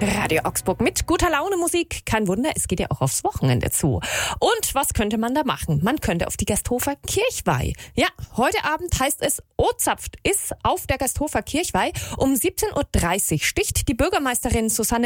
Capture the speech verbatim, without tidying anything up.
Radio Augsburg mit guter Laune Musik. Kein Wunder, es geht ja auch aufs Wochenende zu. Und was könnte man da machen? Man könnte auf die Gasthofer Kirchweih. Ja, heute Abend heißt es O-Zapft ist auf der Gasthofer Kirchweih. Um siebzehn Uhr dreißig sticht die Bürgermeisterin Susanne